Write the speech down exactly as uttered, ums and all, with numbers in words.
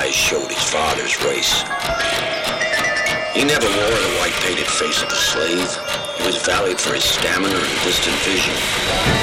eyes showed his father's race. He never wore the white painted face of a slave. He was valued for his stamina and distant vision.